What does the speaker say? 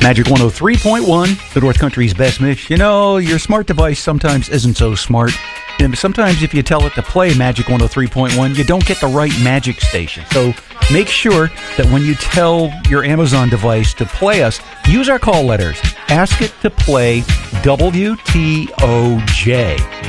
Magic 103.1, the North Country's best mix. You know, your smart device sometimes isn't so smart. And sometimes if you tell it to play Magic 103.1, you don't get the right Magic station. So make sure that when you tell your Amazon device to play us, use our call letters. Ask it to play WTOJ.